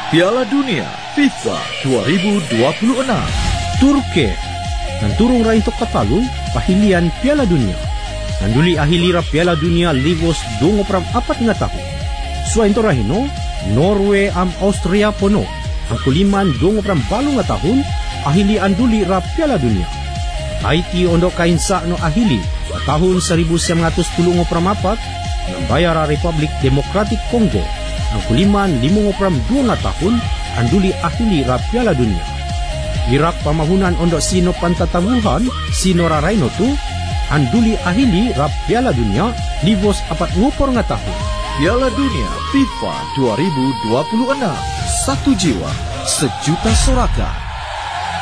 Piala Dunia FIFA 2026. Turki nanturong ra intok katalon pahilian Piala Dunia. Nanduli ahilira Piala Dunia Livos 24 nga tahon. Suwain to rahino, Norway am Austria pono. Ang kuliman 28 nga tahon, ahili anduli ra Piala Dunia. Haiti ondo kainsa no ahili tahun 1934 ng Bayara Republic Democratic Congo. Ang kuliman 52 nga tahon anduli ahili ra Piala Dunia. Irak pamahunan ondo sino pantatabuhan sino rarayno tu anduli ahili ra Piala Dunia livos 44 nga tahon. Piala Dunia FIFA 2026. Satu jiwa, sejuta sorakan.